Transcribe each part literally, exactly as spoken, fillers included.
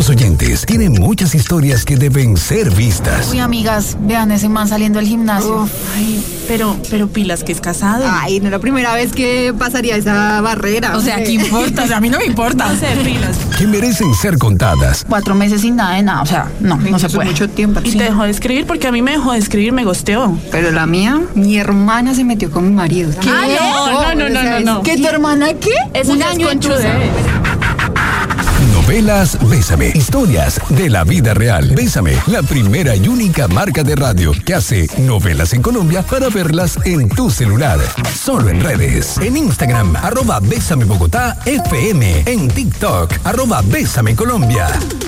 oyentes tiene muchas historias que deben ser vistas. Uy, amigas, vean ese man saliendo del gimnasio. Uf, ay, pero, pero pilas que es casado. Ay, no es la primera vez que pasaría esa barrera. O sea, ¿qué importa? O sea, a mí no me importa. No sé, pilas. Que merecen ser contadas. Cuatro meses sin nada de nada, o sea, no, no se puede. Mucho tiempo. Y Sí. te dejó de escribir porque a mí me dejó de escribir, me gosteó. Pero la mía, mi hermana se metió con mi marido. ¿Qué? Ah, no, no, no, no, no. ¿Qué, tu hermana qué? Eso Un ya es año en tu- conchudez. Novelas Bésame. Historias de la vida real. Bésame, la primera y única marca de radio que hace novelas en Colombia para verlas en tu celular. Solo en redes. En Instagram, arroba Bésame Bogotá F M. En TikTok, arroba Bésame Colombia.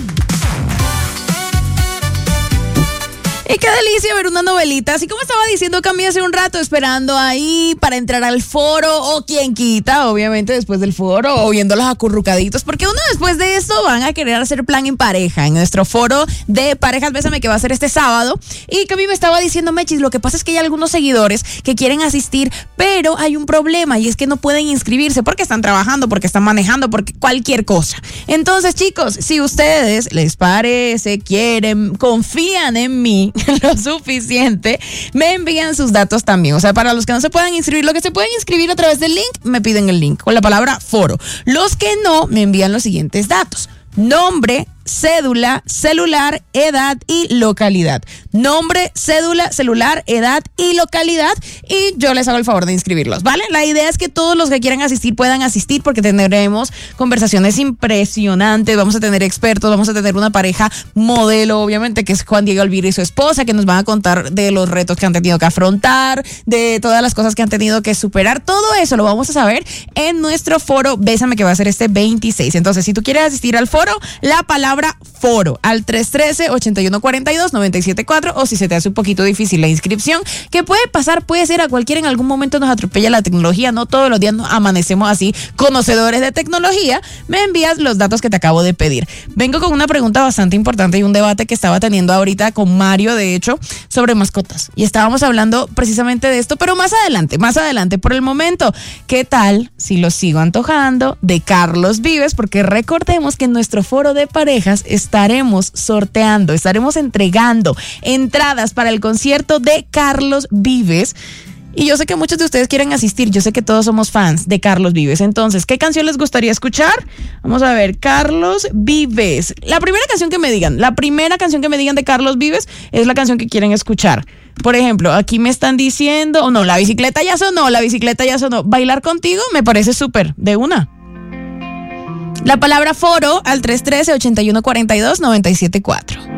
Y qué delicia ver una novelita, así como estaba diciendo Cami hace un rato, esperando ahí para entrar al foro, o quien quita, obviamente después del foro, o viéndolos acurrucaditos, porque uno después de esto van a querer hacer plan en pareja, en nuestro foro de Parejas Bésame que va a ser este sábado. Y Cami me estaba diciendo, Mechis, lo que pasa es que hay algunos seguidores que quieren asistir, pero hay un problema y es que no pueden inscribirse porque están trabajando, porque están manejando, porque cualquier cosa. Entonces, chicos, si ustedes les parece, quieren, confían en mí lo suficiente, me envían sus datos también. O sea, para los que no se puedan inscribir, lo que se pueden inscribir a través del link, me piden el link con la palabra foro. Los que no, me envían los siguientes datos: nombre, cédula, celular, edad y localidad. Nombre, cédula, celular, edad y localidad, y yo les hago el favor de inscribirlos, ¿vale? La idea es que todos los que quieran asistir puedan asistir, porque tendremos conversaciones impresionantes, vamos a tener expertos, vamos a tener una pareja modelo, obviamente, que es Juan Diego Elvira y su esposa, que nos van a contar de los retos que han tenido que afrontar, de todas las cosas que han tenido que superar. Todo eso lo vamos a saber en nuestro foro Bésame, que va a ser este veintiséis. Entonces, si tú quieres asistir al foro, la palabra foro al tres uno tres, ocho uno cuatro dos, nueve siete cuatro, o si se te hace un poquito difícil la inscripción, que puede pasar, puede ser a cualquiera, en algún momento nos atropella la tecnología, no todos los días nos amanecemos así conocedores de tecnología, me envías los datos que te acabo de pedir. Vengo con una pregunta bastante importante y un debate que estaba teniendo ahorita con Mario, de hecho, sobre mascotas, y estábamos hablando precisamente de esto, pero más adelante, más adelante. Por el momento, ¿qué tal si los sigo antojando de Carlos Vives? Porque recordemos que en nuestro foro de parejas estaremos sorteando, estaremos entregando entradas para el concierto de Carlos Vives. Y yo sé que muchos de ustedes quieren asistir, yo sé que todos somos fans de Carlos Vives. Entonces, ¿qué canción les gustaría escuchar? Vamos a ver, Carlos Vives. La primera canción que me digan, la primera canción que me digan de Carlos Vives es la canción que quieren escuchar. Por ejemplo, aquí me están diciendo, oh no, la bicicleta ya sonó, la bicicleta ya sonó. Bailar contigo me parece súper, de una. La palabra foro al tres uno tres, ocho uno cuatro dos, nueve siete cuatro.